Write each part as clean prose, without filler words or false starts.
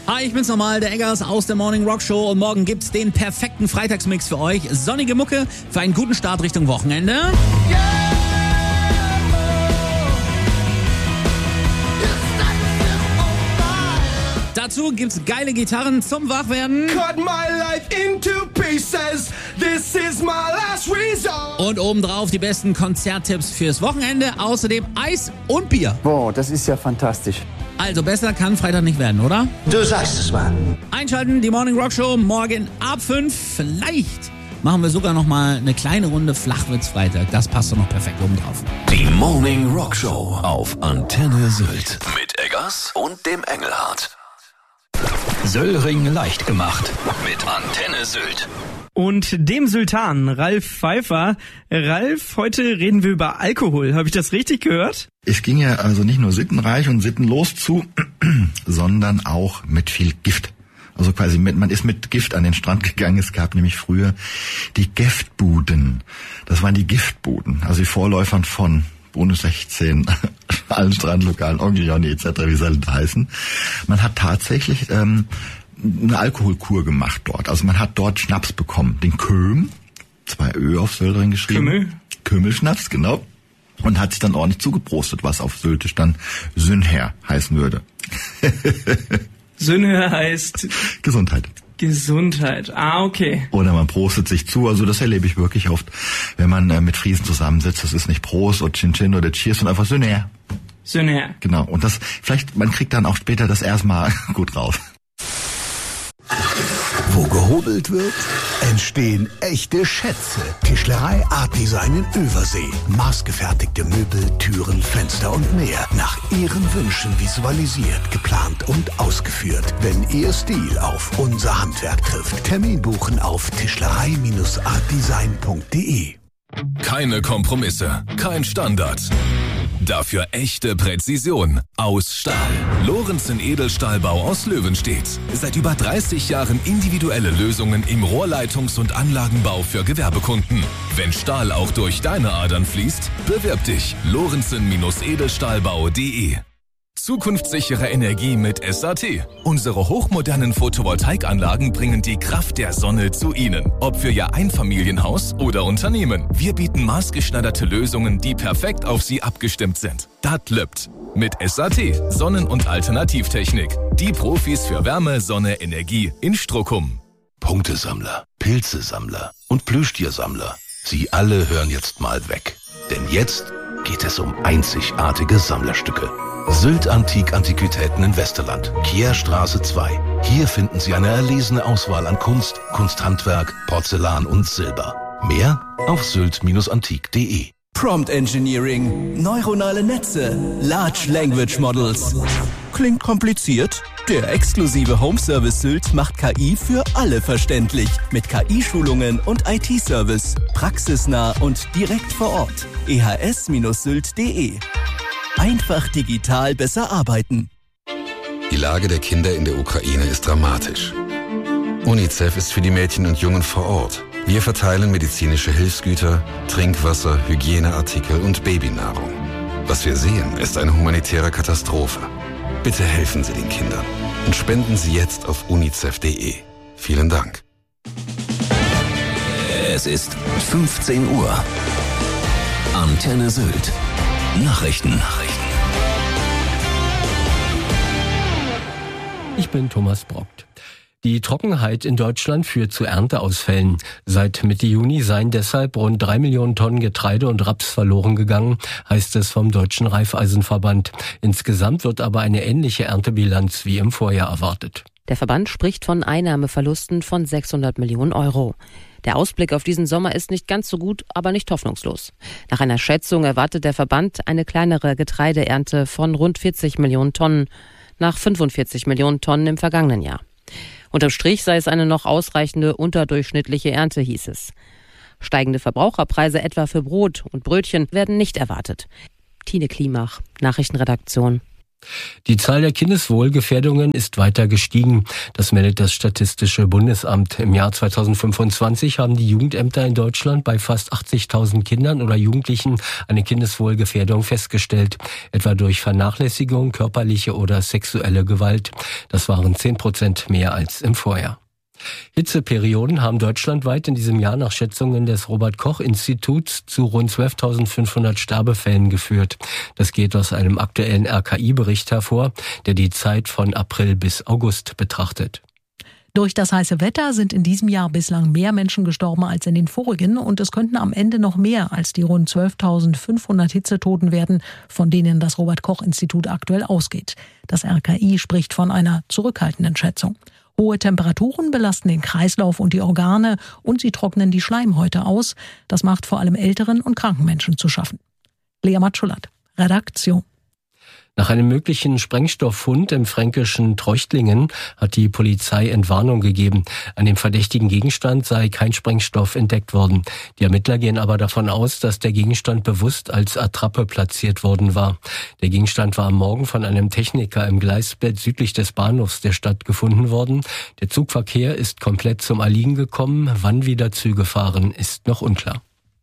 Hi, ich bin's nochmal, der Eggers aus der Morning Rock Show und morgen gibt's den perfekten Freitagsmix für euch. Sonnige Mucke für einen guten Start Richtung Wochenende. Dazu gibt's geile Gitarren zum Wachwerden. Cut my life into pieces. This is my last resort. Und obendrauf die besten Konzerttipps fürs Wochenende. Außerdem Eis und Bier. Boah, das ist ja fantastisch. Also besser kann Freitag nicht werden, oder? Du sagst es mal. Einschalten, die Morning Rock Show morgen ab 5. Vielleicht machen wir sogar noch mal eine kleine Runde Flachwitz-Freitag. Das passt doch noch perfekt obendrauf. Die Morning Rock Show auf Antenne Sylt. Mit Eggers und dem Engelhardt. Söllring leicht gemacht. Mit Antenne Sylt. Und dem Sultan, Ralf Pfeiffer. Ralf, heute reden wir über Alkohol. Habe ich das richtig gehört? Es ging ja also nicht nur sittenreich und sittenlos zu, sondern auch mit viel Gift. Also quasi man ist mit Gift an den Strand gegangen. Es gab nämlich früher die Giftbuden. Das waren die Giftbuden, also die Vorläufern von Bonus 16, allen Strandlokalen, Onkel Johnny etc., wie sie halt heißen. Man hat tatsächlich eine Alkoholkur gemacht dort. Also man hat dort Schnaps bekommen. Den Köhm, 2 Ö auf Söldring geschrieben. Kümmelschnaps, genau. Und hat sich dann ordentlich zugeprostet, was auf Syltisch dann Sünher heißen würde. Sünher heißt... Gesundheit. Gesundheit. Ah, okay. Oder man prostet sich zu. Also das erlebe ich wirklich oft, wenn man mit Friesen zusammensitzt. Das ist nicht Prost oder Chin Chin oder Cheers, sondern einfach Sünher. Sünher. Genau. Und das, vielleicht, man kriegt dann auch später das erstmal gut raus. Wo gehobelt wird, entstehen echte Schätze. Tischlerei Art Design in Översee. Maßgefertigte Möbel, Türen, Fenster und mehr. Nach Ihren Wünschen visualisiert, geplant und ausgeführt. Wenn Ihr Stil auf unser Handwerk trifft. Termin buchen auf tischlerei-artdesign.de. keine Kompromisse, kein Standard. Dafür echte Präzision. Aus Stahl. Lorenzen Edelstahlbau aus Löwenstedt. Seit über 30 Jahren individuelle Lösungen im Rohrleitungs- und Anlagenbau für Gewerbekunden. Wenn Stahl auch durch deine Adern fließt, bewirb dich. Lorenzen-Edelstahlbau.de. Zukunftssichere Energie mit SAT. Unsere hochmodernen Photovoltaikanlagen bringen die Kraft der Sonne zu Ihnen. Ob für Ihr Einfamilienhaus oder Unternehmen. Wir bieten maßgeschneiderte Lösungen, die perfekt auf Sie abgestimmt sind. Das löppt. Mit SAT, Sonnen- und Alternativtechnik. Die Profis für Wärme, Sonne, Energie in Strockum. Punktesammler, Pilzesammler und Plüschtiersammler. Sie alle hören jetzt mal weg. Denn jetzt geht es um einzigartige Sammlerstücke. Sylt Antik Antiquitäten in Westerland, Kierstraße 2. Hier finden Sie eine erlesene Auswahl an Kunst, Kunsthandwerk, Porzellan und Silber. Mehr auf sylt-antik.de. Prompt Engineering, neuronale Netze, Large Language Models. Klingt kompliziert? Der exklusive Home Service Sylt macht KI für alle verständlich. Mit KI-Schulungen und IT-Service. Praxisnah und direkt vor Ort. ehs-sylt.de. Einfach digital besser arbeiten. Die Lage der Kinder in der Ukraine ist dramatisch. UNICEF ist für die Mädchen und Jungen vor Ort. Wir verteilen medizinische Hilfsgüter, Trinkwasser, Hygieneartikel und Babynahrung. Was wir sehen, ist eine humanitäre Katastrophe. Bitte helfen Sie den Kindern und spenden Sie jetzt auf unicef.de. Vielen Dank. Es ist 15 Uhr. Antenne Sylt. Nachrichten. Ich bin Thomas Brockt. Die Trockenheit in Deutschland führt zu Ernteausfällen. Seit Mitte Juni seien deshalb rund 3 Millionen Tonnen Getreide und Raps verloren gegangen, heißt es vom Deutschen Raiffeisenverband. Insgesamt wird aber eine ähnliche Erntebilanz wie im Vorjahr erwartet. Der Verband spricht von Einnahmeverlusten von 600 Millionen Euro. Der Ausblick auf diesen Sommer ist nicht ganz so gut, aber nicht hoffnungslos. Nach einer Schätzung erwartet der Verband eine kleinere Getreideernte von rund 40 Millionen Tonnen, nach 45 Millionen Tonnen im vergangenen Jahr. Unterm Strich sei es eine noch ausreichende unterdurchschnittliche Ernte, hieß es. Steigende Verbraucherpreise etwa für Brot und Brötchen werden nicht erwartet. Tine Klimach, Nachrichtenredaktion. Die Zahl der Kindeswohlgefährdungen ist weiter gestiegen. Das meldet das Statistische Bundesamt. Im Jahr 2025 haben die Jugendämter in Deutschland bei fast 80.000 Kindern oder Jugendlichen eine Kindeswohlgefährdung festgestellt. Etwa durch Vernachlässigung, körperliche oder sexuelle Gewalt. Das waren 10% mehr als im Vorjahr. Hitzeperioden haben deutschlandweit in diesem Jahr nach Schätzungen des Robert-Koch-Instituts zu rund 12.500 Sterbefällen geführt. Das geht aus einem aktuellen RKI-Bericht hervor, der die Zeit von April bis August betrachtet. Durch das heiße Wetter sind in diesem Jahr bislang mehr Menschen gestorben als in den vorigen und es könnten am Ende noch mehr als die rund 12.500 Hitzetoten werden, von denen das Robert-Koch-Institut aktuell ausgeht. Das RKI spricht von einer zurückhaltenden Schätzung. Hohe Temperaturen belasten den Kreislauf und die Organe und sie trocknen die Schleimhäute aus. Das macht vor allem älteren und kranken Menschen zu schaffen. Lea Matschulat, Redaktion. Nach einem möglichen Sprengstofffund im fränkischen Treuchtlingen hat die Polizei Entwarnung gegeben. An dem verdächtigen Gegenstand sei kein Sprengstoff entdeckt worden. Die Ermittler gehen aber davon aus, dass der Gegenstand bewusst als Attrappe platziert worden war. Der Gegenstand war am Morgen von einem Techniker im Gleisbett südlich des Bahnhofs der Stadt gefunden worden. Der Zugverkehr ist komplett zum Erliegen gekommen. Wann wieder Züge fahren, ist noch unklar.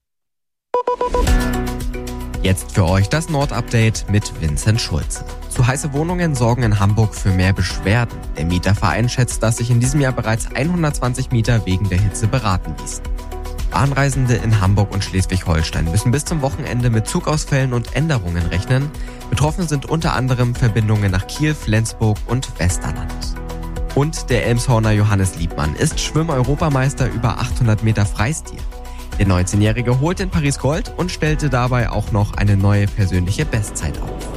Jetzt für euch das Nord-Update mit Vincent Schulze. Zu heiße Wohnungen sorgen in Hamburg für mehr Beschwerden. Der Mieterverein schätzt, dass sich in diesem Jahr bereits 120 Mieter wegen der Hitze beraten ließen. Bahnreisende in Hamburg und Schleswig-Holstein müssen bis zum Wochenende mit Zugausfällen und Änderungen rechnen. Betroffen sind unter anderem Verbindungen nach Kiel, Flensburg und Westerland. Und der Elmshorner Johannes Liebmann ist Schwimm-Europameister über 800 Meter Freistil. Der 19-Jährige holte in Paris Gold und stellte dabei auch noch eine neue persönliche Bestzeit auf.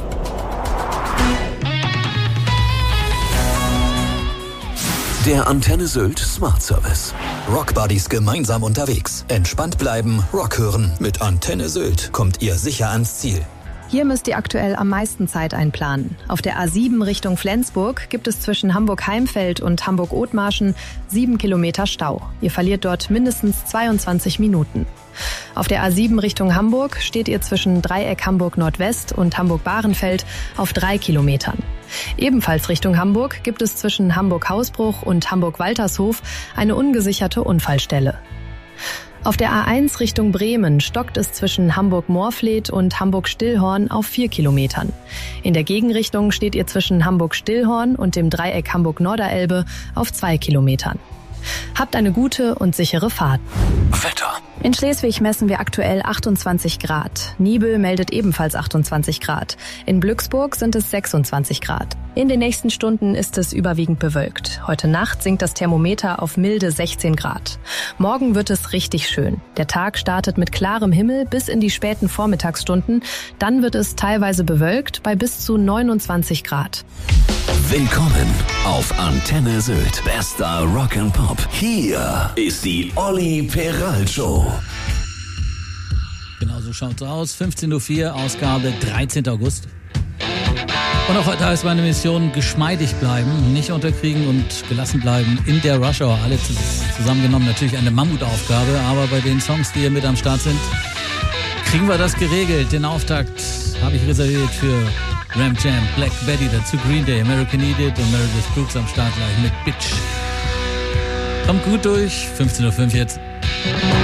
Der Antenne Sylt Smart Service. Rockbuddies gemeinsam unterwegs. Entspannt bleiben, Rock hören. Mit Antenne Sylt kommt ihr sicher ans Ziel. Hier müsst ihr aktuell am meisten Zeit einplanen. Auf der A7 Richtung Flensburg gibt es zwischen Hamburg-Heimfeld und Hamburg-Othmarschen 7 Kilometer Stau. Ihr verliert dort mindestens 22 Minuten. Auf der A7 Richtung Hamburg steht ihr zwischen Dreieck Hamburg Nordwest und Hamburg-Bahrenfeld auf 3 Kilometern. Ebenfalls Richtung Hamburg gibt es zwischen Hamburg-Hausbruch und Hamburg-Waltershof eine ungesicherte Unfallstelle. Auf der A1 Richtung Bremen stockt es zwischen Hamburg-Moorfleet und Hamburg-Stillhorn auf 4 Kilometern. In der Gegenrichtung steht ihr zwischen Hamburg-Stillhorn und dem Dreieck Hamburg-Norderelbe auf 2 Kilometern. Habt eine gute und sichere Fahrt. Wetter. In Schleswig messen wir aktuell 28 Grad. Nibel meldet ebenfalls 28 Grad. In Glücksburg sind es 26 Grad. In den nächsten Stunden ist es überwiegend bewölkt. Heute Nacht sinkt das Thermometer auf milde 16 Grad. Morgen wird es richtig schön. Der Tag startet mit klarem Himmel bis in die späten Vormittagsstunden. Dann wird es teilweise bewölkt bei bis zu 29 Grad. Willkommen auf Antenne Sylt. Bester Rock'n'Pop. Hier ist die Olli Peral Show. Genau so schaut's aus. 15.04 Uhr, Ausgabe 13. August. Und auch heute heißt meine Mission geschmeidig bleiben, nicht unterkriegen und gelassen bleiben in der Rush Hour. Alle zusammengenommen natürlich eine Mammutaufgabe, aber bei den Songs, die hier mit am Start sind, kriegen wir das geregelt. Den Auftakt habe ich reserviert für Ram Jam, Black Betty, dazu Green Day, American Idiot und Meredith Brooks am Start gleich mit Bitch. Kommt gut durch, 15.05 Uhr jetzt.